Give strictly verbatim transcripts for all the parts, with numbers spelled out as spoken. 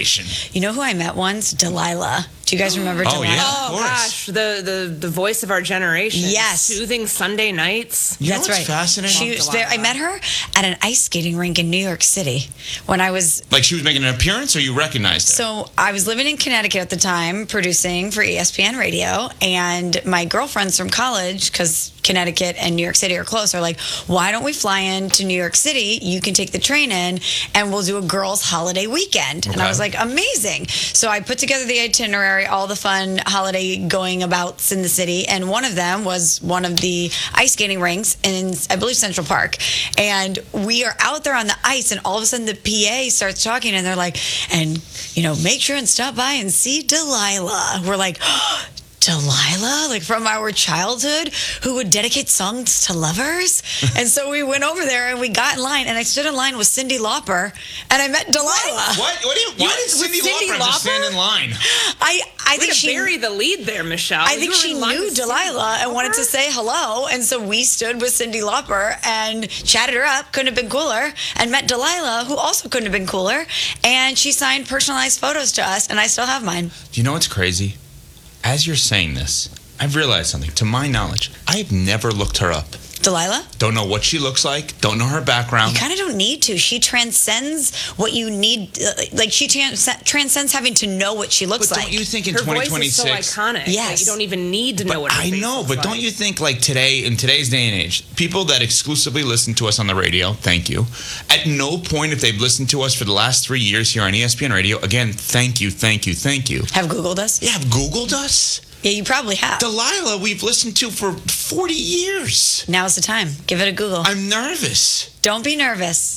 generation. You know who I met once? Delilah. Do you guys remember Delilah? Oh, yeah. Oh, Of course. gosh. The, the, the voice of our generation. Yes. Soothing Sunday nights. You know That's what's right. fascinating? She was there. I met her at an ice skating rink in New York City when I was. Like she was making an appearance, or you recognized her? So I was living in Connecticut at the time, producing for E S P N Radio, and my girlfriends from college, because Connecticut and New York City are close, are like, why don't we fly into New York City? You can take the train in, and we'll do a girls' holiday weekend. And I Okay. was like, amazing. So I put together the itinerary, all the fun holiday going abouts in the city, and one of them was one of the ice skating rinks in, I believe, Central Park. And we are out there on the ice, and all of a sudden the P A starts talking, and they're like, and, you know, make sure and stop by and see Delilah. We're like, Delilah, like from our childhood, who would dedicate songs to lovers. And so we went over there and we got in line, and I stood in line with Cyndi Lauper, and I met Delilah. What? What do you? Why did with Cyndi Cyndi Lauper just stand Lauper? in line? I I Way think to she bury the lead there, Michelle. I You think were she in line knew with Cyndi Delilah and wanted to Lauper? say hello, and so we stood with Cyndi Lauper and chatted her up. Couldn't have been cooler, and met Delilah, who also couldn't have been cooler, and she signed personalized photos to us, and I still have mine. Do you know what's crazy? As you're saying this, I've realized something. To my knowledge, I have never looked her up. Delilah? Don't know what she looks like. Don't know her background. You kind of don't need to. She transcends what you need. uh, Like, she trans- transcends having to know what she looks But like. don't you think in Her twenty voice is twenty-six? so iconic. Yes. Like, you don't even need to know But what her I face know, looks but like. don't you think like today, in today's day and age, people that exclusively listen to us on the radio, thank you. At no point, if they've listened to us for the last three years here on E S P N Radio, again, thank you, thank you, thank you. Have Googled us? Yeah, have Googled us. Yeah, you probably have. Delilah, we've listened to for forty years. Now's the time. Give it a Google. I'm nervous. Don't be nervous.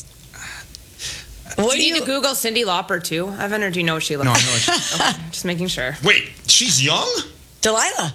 Do What you need to Google Cyndi Lauper too, Evan, or do you know what she looks No, I like? know. What she, Okay, just making sure. wait, she's young? Delilah.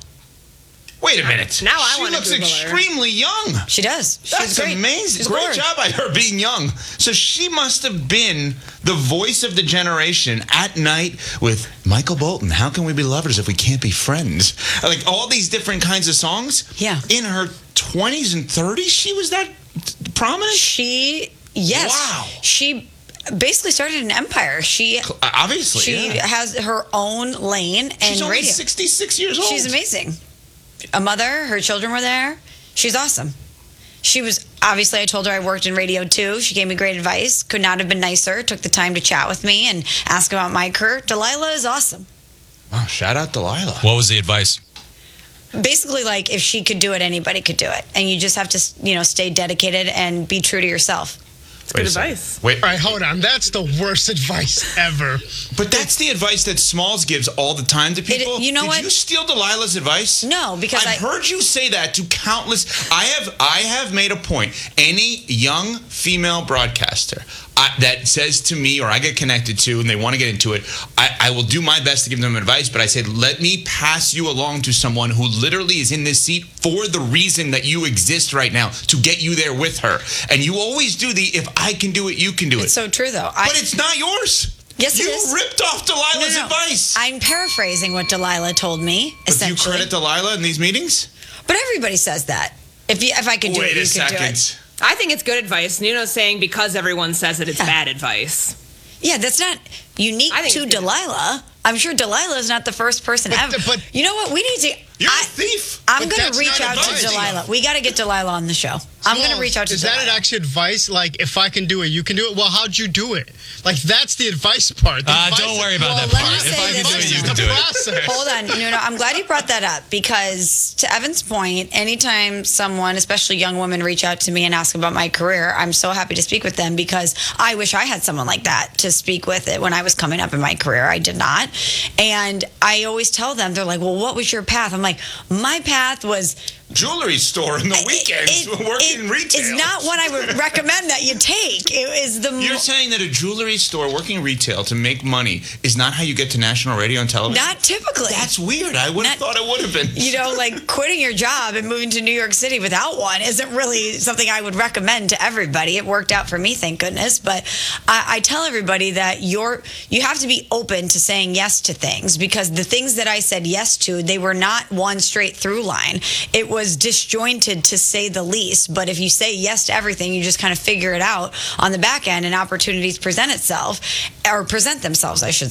Wait a minute. Now I she wanna looks Google her. extremely young. She does. She's That's great. amazing. She's Great gorgeous. job by her being young. So she must have been the voice of the generation at night with Michael Bolton. How can we be lovers if we can't be friends? Like all these different kinds of songs. Yeah. In her twenties and thirties, she was that prominent? She, yes. Wow. She basically started an empire. She Obviously, she yeah. has her own lane in She's only radio. sixty-six years old. She's amazing. A mother, her children were there. She's awesome. She was, obviously, I told her I worked in radio too. She gave me great advice. Could not have been nicer. Took the time to chat with me and ask about my career. Delilah is awesome. Wow, shout out Delilah. What was the advice? Basically, like, if she could do it, anybody could do it. And you just have to, you know, stay dedicated and be true to yourself. It's good advice. Wait, All right, hold on. That's the worst advice ever. but that's the advice that Smalls gives all the time to people. you know Did what? you steal Delilah's advice? No, because I've I- heard you say that to countless. I have. I have made a point. Any young female broadcaster I, that says to me, or I get connected to, and they want to get into it, I, I will do my best to give them advice. But I said, let me pass you along to someone who literally is in this seat for the reason that you exist right now, to get you there with her. And you always do the if I can do it, you can do it. It's so true, though. I, but it's not yours. Yes, it you is. ripped off Delilah's No, no. advice. I'm paraphrasing what Delilah told me, But do you essentially. credit Delilah in these meetings? But everybody says that. If you, if I could do Wait it, you a could do it. second. I think it's good advice. Nuno's saying because everyone says it, it's Yeah. bad advice. Yeah, that's not unique I think to it's good. Delilah. I'm sure Delilah is not the first person But ever. the- but- you know what? We need to. You're I, a thief. I'm But going that's to reach not out advice. to Delilah. We got to get Delilah on the show. I'm going to Smalls, reach out to Is Delilah. that actually advice? Like, if I can do it, you can do it? Well, how'd you do it? Like, that's the advice part. The Uh, advice don't is- worry about Well, that let me part. If say I can this do it, is you It's can the do it. process. Hold on. No, no. I'm glad you brought that up because, to Evan's point, anytime someone, especially young women, reach out to me and ask about my career, I'm so happy to speak with them because I wish I had someone like that to speak with it when I was coming up in my career. I did not. And I always tell them, they're like, well, what was your path? I'm like, my path was Jewelry store in the weekends, it- working it- in retail. It's not what I would recommend that you take. It is the You're mo- saying that a jewelry store working retail to make money is not how you get to national radio and television? not typically. That's weird. I would have Not- thought it would have been. You know, like quitting your job and moving to New York City without one isn't really something I would recommend to everybody. It worked out for me, thank goodness. But I, I tell everybody that you're you have to be open to saying yes to things because the things that I said yes to, they were not one straight through line. It was disjointed to say the least. But if you say yes to everything, you just kind of figure it out on the back end and opportunities present itself or present themselves, I should